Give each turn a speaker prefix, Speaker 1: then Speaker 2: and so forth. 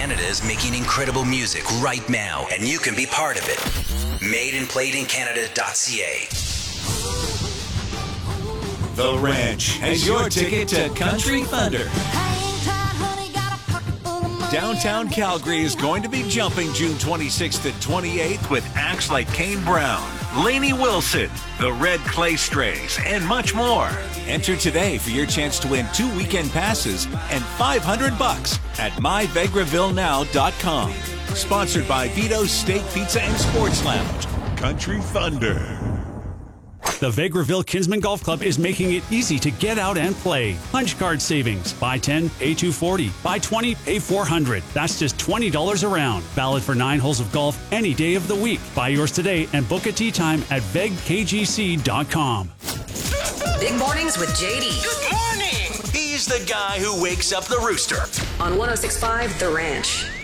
Speaker 1: Canada is making incredible music right now, and you can be part of it. MadeandPlayedInCanada.ca.
Speaker 2: The Ranch has your ticket to Country Thunder. Downtown Calgary is going to be jumping June 26th to 28th with acts like Kane Brown, Lainey Wilson, the Red Clay Strays, and much more. Enter today for your chance to win 2 weekend passes and $500 at myvegrevillenow.com. Sponsored by Vito's Steak Pizza and Sports Lounge. Country Thunder.
Speaker 3: The Vegreville Kinsman Golf Club is making it easy to get out and play. Punch card savings. Buy 10, pay $240. Buy 20, pay $400. That's just $20 a round. Valid for 9 holes of golf any day of the week. Buy yours today and book a tee time at vegkgc.com.
Speaker 4: Big Mornings with JD.
Speaker 1: Good morning! He's the guy who wakes up the rooster.
Speaker 4: On 106.5 The Ranch.